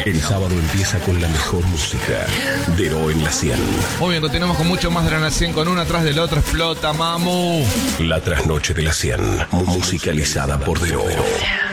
El sábado empieza con la mejor música. Dero en la 100. Muy bien, continuamos con mucho más de la 100 con una atrás del otro. Explota, mamu. La trasnoche de la 100. Musicalizada por Dero.